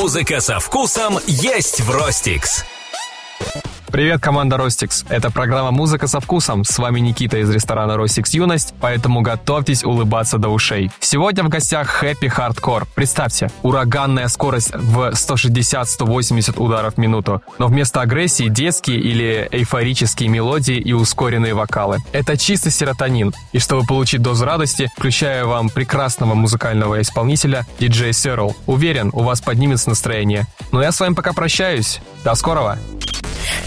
Музыка со вкусом есть в Ростикс. Привет, команда Ростикс. Это программа «Музыка со вкусом». С вами Никита из ресторана Ростикс Юность, поэтому готовьтесь улыбаться до ушей. Сегодня в гостях Happy Hardcore. Представьте, ураганная скорость в 160-180 ударов в минуту, но вместо агрессии детские или эйфорические мелодии и ускоренные вокалы. Это чистый серотонин. И чтобы получить дозу радости, включаю вам прекрасного музыкального исполнителя DJ Cyril. Уверен, у вас поднимется настроение. Ну я с вами пока прощаюсь. До скорого!